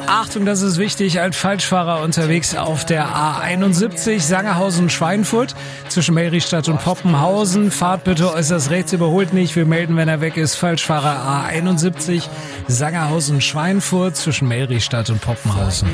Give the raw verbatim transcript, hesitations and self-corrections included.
Achtung, das ist wichtig, als Falschfahrer unterwegs auf der A einundsiebzig, Sangerhausen-Schweinfurt, zwischen Meristadt und Poppenhausen. Fahrt bitte äußerst rechts, überholt nicht. Wir melden, wenn er weg ist. Falschfahrer A einundsiebzig, Sangerhausen-Schweinfurt, zwischen Meristadt und Poppenhausen.